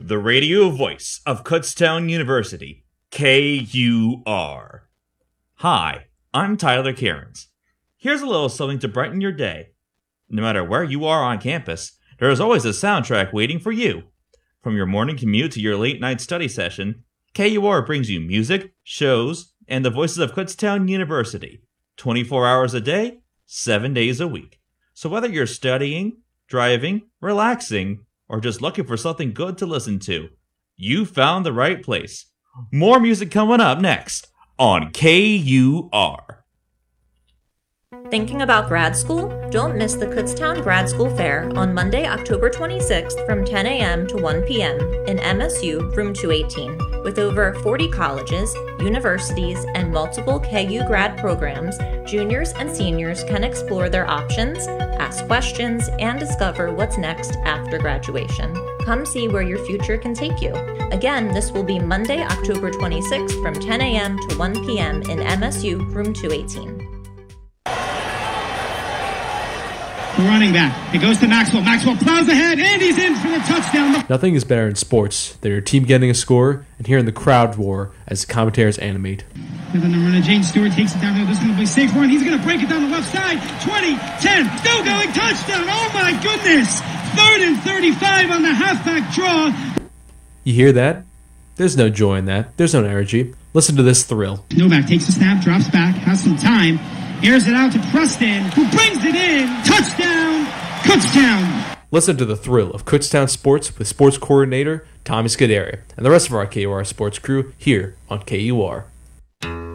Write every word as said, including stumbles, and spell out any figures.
the radio voice of Kutztown University, K U R. Hi, I'm Tyler Cairns. Here's a little something to brighten your day. No matter where you are on campus, there is always a soundtrack waiting for you. From your morning commute to your late night study session, K U R brings you music, shows, and the voices of Kutztown University, twenty-four hours a day, seven days a week. So whether you're studying, driving, relaxing, or just looking for something good to listen to, you found the right place. More music coming up next on K U R. Thinking about grad school? Don't miss the Kutztown Grad School Fair on Monday, October twenty-sixth from ten a.m. to one p.m. in M S U Room two eighteen. With over forty colleges, universities, and multiple K U grad programs, juniors and seniors can explore their options, ask questions, and discover what's next after graduation. Come see where your future can take you. Again, this will be Monday, October twenty-sixth from ten a.m. to one p.m. in M S U Room two eighteen. The running back. It goes to Maxwell. Maxwell plows ahead, and he's in for the touchdown. Nothing is better in sports than your team getting a score and hearing the crowd roar as the commentators animate. And then the runner, Jane Stewart, takes it down there. This is going to be a safe run. He's going to break it down the left side. twenty, ten, still going, touchdown. Oh, my goodness. Third and thirty-five on the halfback draw. You hear that? There's no joy in that. There's no energy. Listen to this thrill. Novak takes the snap, drops back, has some time. Airs it out to Preston, who brings it in. Touchdown, Kutztown. Listen to the thrill of Kutztown Sports with sports coordinator Tommy Scuderi and the rest of our K U R sports crew here on K U R.